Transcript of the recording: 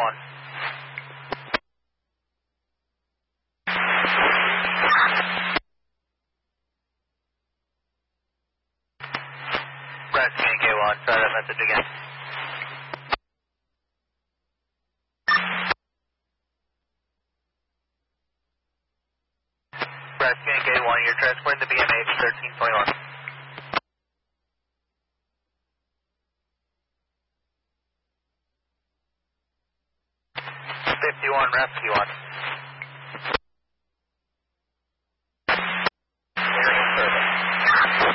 1. Brad communicate 1, try that message again. Brad communicate 1, you're transporting the BMH 1321. 51, rescue 1.